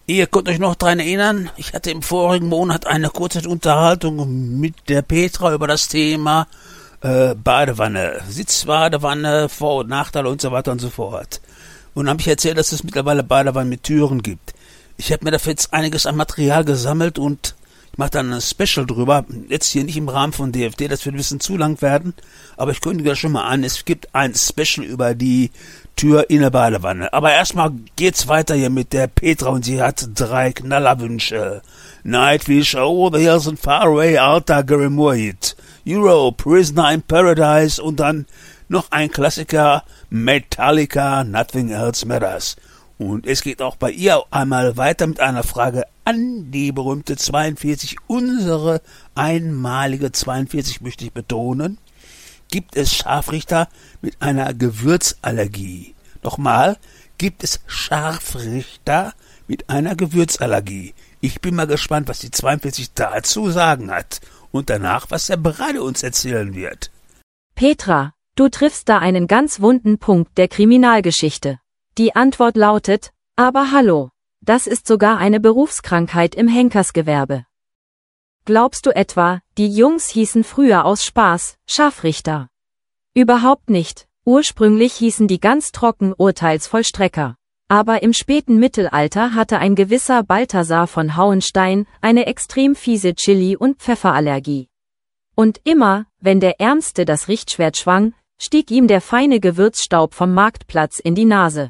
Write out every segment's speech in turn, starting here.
Ihr könnt euch noch daran erinnern, ich hatte im vorigen Monat eine kurze Unterhaltung mit der Petra über das Thema Badewanne, Sitzbadewanne, Vor- und Nachteile und so weiter und so fort. Und dann habe ich erzählt, dass es mittlerweile Badewannen mit Türen gibt. Ich habe mir dafür jetzt einiges an Material gesammelt und ich mache dann ein Special drüber. Jetzt hier nicht im Rahmen von DFD, das wird ein bisschen zu lang werden, aber ich kündige das schon mal an. Es gibt ein Special über die Tür in der Badewanne. Aber erstmal geht's weiter hier mit der Petra und sie hat 3 Knallerwünsche. Nightwish, Over the Hills and Far Away, Alta Grimwood, Europe, Prisoner in Paradise und dann noch ein Klassiker, Metallica, Nothing Else Matters. Und es geht auch bei ihr einmal weiter mit einer Frage an die berühmte 42, unsere einmalige 42 möchte ich betonen. Gibt es Scharfrichter mit einer Gewürzallergie? Nochmal, gibt es Scharfrichter mit einer Gewürzallergie? Ich bin mal gespannt, was die 42 dazu sagen hat. Und danach, was der Brade uns erzählen wird. Petra, du triffst da einen ganz wunden Punkt der Kriminalgeschichte. Die Antwort lautet, aber hallo, das ist sogar eine Berufskrankheit im Henkersgewerbe. Glaubst du etwa, die Jungs hießen früher aus Spaß Scharfrichter? Überhaupt nicht, ursprünglich hießen die ganz trocken Urteilsvollstrecker. Aber im späten Mittelalter hatte ein gewisser Balthasar von Hauenstein eine extrem fiese Chili- und Pfefferallergie. Und immer, wenn der Ärmste das Richtschwert schwang, stieg ihm der feine Gewürzstaub vom Marktplatz in die Nase.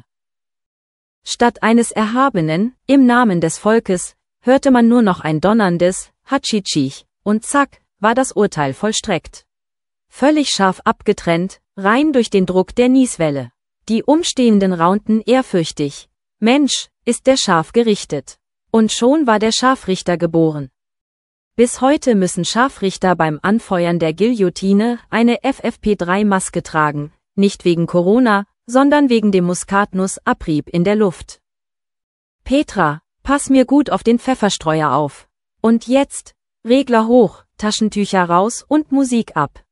Statt eines erhabenen, im Namen des Volkes, hörte man nur noch ein donnerndes Hatschitschich, und zack, war das Urteil vollstreckt. Völlig scharf abgetrennt, rein durch den Druck der Nieswelle. Die Umstehenden raunten ehrfürchtig. Mensch, ist der scharf gerichtet. Und schon war der Scharfrichter geboren. Bis heute müssen Scharfrichter beim Anfeuern der Guillotine eine FFP3-Maske tragen, nicht wegen Corona, sondern wegen dem Muskatnussabrieb in der Luft. Petra, pass mir gut auf den Pfefferstreuer auf. Und jetzt, Regler hoch, Taschentücher raus und Musik ab.